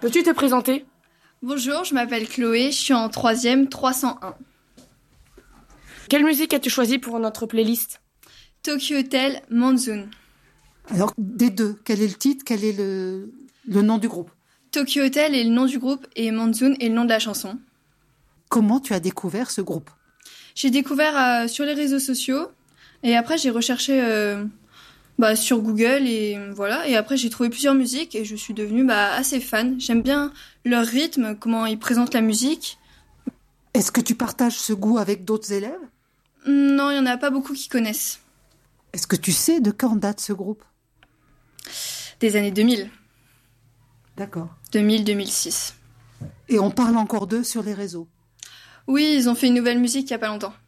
Peux-tu te présenter? Bonjour, je m'appelle Chloé, je suis en 3e 301. Quelle musique as-tu choisi pour notre playlist? Tokyo Hotel, Monsoon. Alors, des deux, quel est le titre, quel est le nom du groupe? Tokyo Hotel est le nom du groupe et Monsoon est le nom de la chanson. Comment tu as découvert ce groupe? J'ai découvert sur les réseaux sociaux et après j'ai recherché sur Google et voilà. Et après j'ai trouvé plusieurs musiques et je suis devenue assez fan. J'aime bien leur rythme, comment ils présentent la musique. Est-ce que tu partages ce goût avec d'autres élèves? Non, il n'y en a pas beaucoup qui connaissent. Est-ce que tu sais de quand date ce groupe? Des années 2000. D'accord. 2000-2006. Et on parle encore d'eux sur les réseaux? Oui, ils ont fait une nouvelle musique il n'y a pas longtemps.